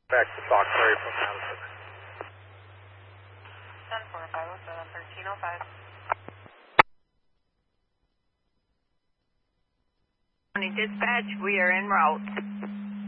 Back to Fox, Larry from Madison. 10-4-507-1305. Dispatch, we are en route.